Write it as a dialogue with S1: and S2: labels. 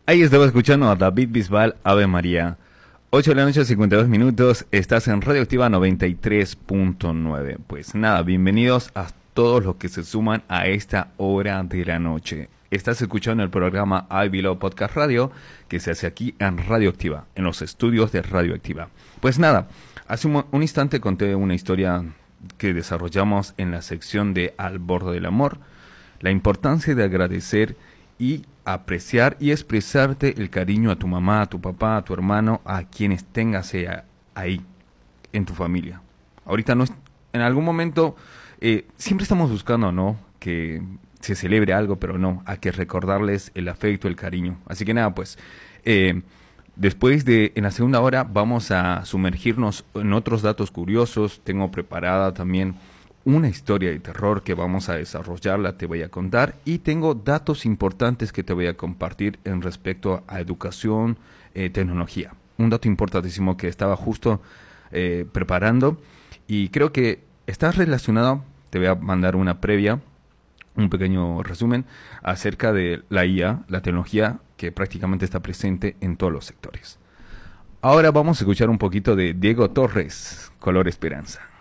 S1: Ahí estaba escuchando a David Bisbal, Ave María. 8 de la noche, 52 minutos. Estás en Radioactiva 93.9. Pues nada, bienvenidos a todos los que se suman a esta hora de la noche. Estás escuchando el programa I Below Podcast Radio, que se hace aquí en Radioactiva, en los estudios de Radioactiva. Pues nada, hace un instante conté una historia que desarrollamos en la sección de Al Borde del Amor. La importancia de agradecer y apreciar y expresarte el cariño a tu mamá, a tu papá, a tu hermano, a quienes tengas ahí en tu familia. Ahorita no es, en algún momento siempre estamos buscando, ¿no?, que se celebre algo, pero no, hay que recordarles el afecto, el cariño. Así que nada, pues después en la segunda hora vamos a sumergirnos en otros datos curiosos. Tengo preparada también una historia de terror que vamos a desarrollarla, te voy a contar, y tengo datos importantes que te voy a compartir en respecto a educación, tecnología. Un dato importantísimo que estaba justo preparando y creo que está relacionado. Te voy a mandar una previa, un pequeño resumen acerca de la IA, la tecnología que prácticamente está presente en todos los sectores. Ahora vamos a escuchar un poquito de Diego Torres, Color Esperanza.